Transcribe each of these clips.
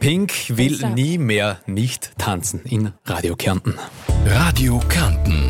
Pink will nie mehr nicht tanzen in Radio Kärnten. Radio Kärnten.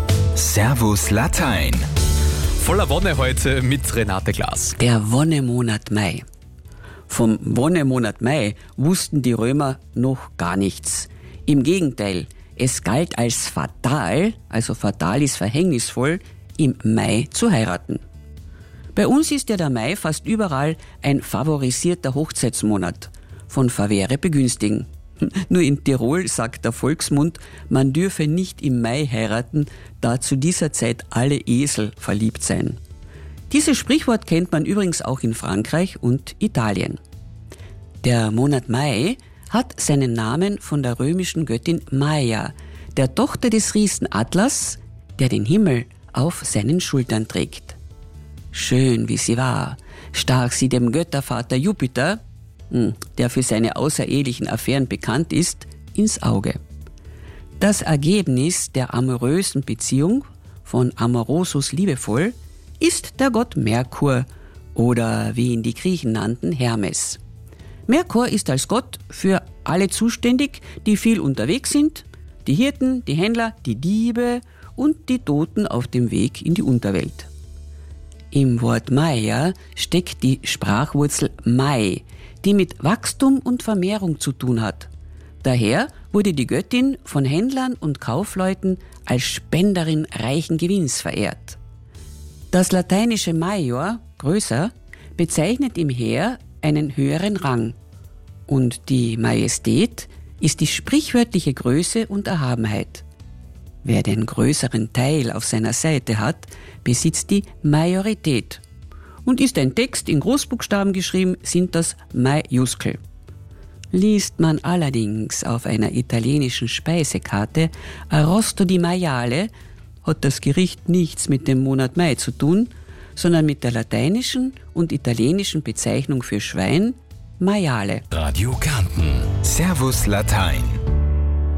Servus Latein. Voller Wonne heute mit Renate Glas. Der Wonnemonat Mai. Vom Wonnemonat Mai wussten die Römer noch gar nichts. Im Gegenteil, es galt als fatal, also fatal ist verhängnisvoll, im Mai zu heiraten. Bei uns ist ja der Mai fast überall ein favorisierter Hochzeitsmonat, von Favere begünstigen. Nur in Tirol sagt der Volksmund, man dürfe nicht im Mai heiraten, da zu dieser Zeit alle Esel verliebt seien. Dieses Sprichwort kennt man übrigens auch in Frankreich und Italien. Der Monat Mai hat seinen Namen von der römischen Göttin Maia, der Tochter des Riesen Atlas, der den Himmel auf seinen Schultern trägt. Schön wie sie war, stach sie dem Göttervater Jupiter, der für seine außerehelichen Affären bekannt ist, ins Auge. Das Ergebnis der amorösen Beziehung, von amorosus liebevoll, ist der Gott Merkur oder wie ihn die Griechen nannten, Hermes. Merkur ist als Gott für alle zuständig, die viel unterwegs sind, die Hirten, die Händler, die Diebe und die Toten auf dem Weg in die Unterwelt. Im Wort Maia steckt die Sprachwurzel Mai, die mit Wachstum und Vermehrung zu tun hat. Daher wurde die Göttin von Händlern und Kaufleuten als Spenderin reichen Gewinns verehrt. Das lateinische Major, größer, bezeichnet im Heer einen höheren Rang. Und die Majestät ist die sprichwörtliche Größe und Erhabenheit. Wer den größeren Teil auf seiner Seite hat, besitzt die Majorität. Und ist ein Text in Großbuchstaben geschrieben, sind das Majuskel. Liest man allerdings auf einer italienischen Speisekarte Arrosto di Maiale, hat das Gericht nichts mit dem Monat Mai zu tun, sondern mit der lateinischen und italienischen Bezeichnung für Schwein, Maiale. Radio Kärnten. Servus Latein.